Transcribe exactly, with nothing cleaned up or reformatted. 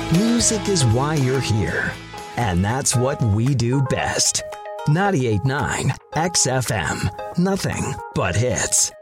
Music is why you're here. And that's what we do best. ninety-eight point nine X F M. Nothing but hits.